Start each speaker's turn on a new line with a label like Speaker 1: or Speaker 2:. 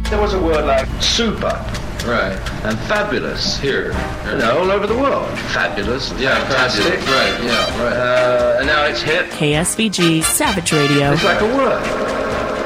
Speaker 1: There was a word like super.
Speaker 2: Right.
Speaker 1: And fabulous.
Speaker 2: Here.
Speaker 1: All over the world. Fabulous.
Speaker 2: Yeah,
Speaker 1: fantastic.
Speaker 2: Right, yeah, right.
Speaker 1: And now it's hip.
Speaker 3: KSVG Savage Radio.
Speaker 1: It's like a word.